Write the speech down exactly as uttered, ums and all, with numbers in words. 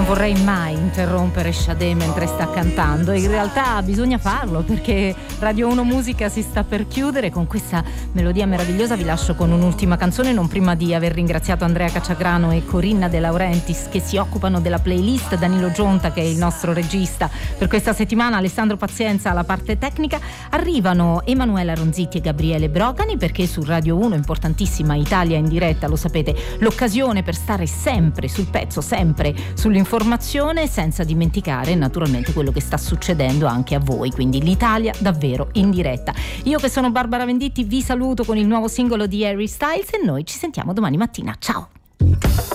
Non vorrei mai interrompere Sade mentre sta cantando, in realtà bisogna farlo perché Radio uno Musica si sta per chiudere. Con questa melodia meravigliosa vi lascio con un'ultima canzone, non prima di aver ringraziato Andrea Cacciagrano e Corinna De Laurentiis che si occupano della playlist, Danilo Gionta che è il nostro regista per questa settimana, Alessandro Pazienza alla parte tecnica. Arrivano Emanuela Ronzitti e Gabriele Brocani perché su Radio uno, importantissima Italia in diretta, lo sapete, l'occasione per stare sempre sul pezzo, sempre sull'informazione, senza dimenticare naturalmente quello che sta succedendo anche a voi, quindi l'Italia davvero in diretta. Io che sono Barbara Venditti vi saluto con il nuovo singolo di Harry Styles e noi ci sentiamo domani mattina, ciao!